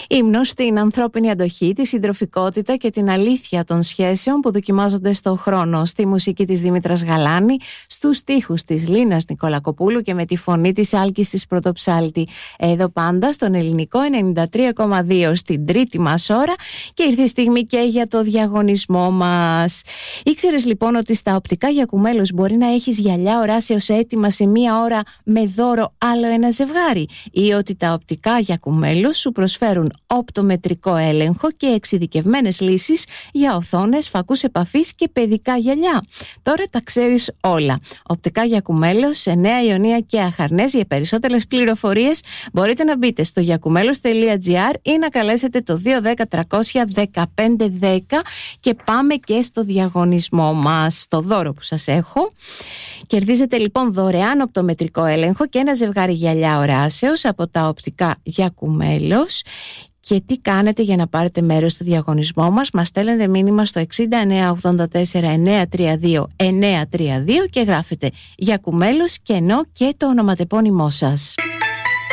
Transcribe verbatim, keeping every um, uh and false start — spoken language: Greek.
Ύμνος στην ανθρώπινη αντοχή, τη συντροφικότητα και την αλήθεια των σχέσεων που δοκιμάζονται στον χρόνο. Στη μουσική της Δήμητρας Γαλάνη, στους στίχους της Λίνας Νικολακοπούλου και με τη φωνή της Άλκης της Πρωτοψάλτη. Εδώ πάντα στον Ελληνικό ενενήντα τρία κόμμα δύο στην τρίτη μας ώρα, και ήρθε η στιγμή και για το διαγωνισμό μας. Ήξερες λοιπόν ότι στα οπτικά Γιακουμέλους μπορεί να έχεις γυαλιά οράσεως έτοιμα σε μία ώρα με δώρο άλλο ένα ζευγάρι, ή ότι τα οπτικά Γιακουμέλους σου προσφέρουν οπτομετρικό έλεγχο και εξειδικευμένες λύσεις για οθόνες, φακούς επαφής και παιδικά γυαλιά? Τώρα τα ξέρεις όλα. Οπτικά Γιακουμέλος σε Νέα Ιωνία και Αχαρνές. Για περισσότερες πληροφορίες μπορείτε να μπείτε στο γιακουμέλος τελεία τζι άρ ή να καλέσετε το δύο ένα μηδέν τρία μηδέν ένα πέντε δέκα. Και πάμε και στο διαγωνισμό μας, το δώρο που σας έχω. Κερδίζετε λοιπόν δωρεάν οπτομετρικό έλεγχο και ένα ζευγάρι γυαλιά οράσεως από τα οπτικά Γιακουμέλος. Και τι κάνετε για να πάρετε μέρος στο διαγωνισμό μας? Μας στέλνετε μήνυμα στο εξήντα εννέα ογδόντα τέσσερα εννιακόσια τριάντα δύο εννιακόσια τριάντα δύο και γράφετε Γιακουμέλος και ενώ και το ονοματεπώνυμό σας.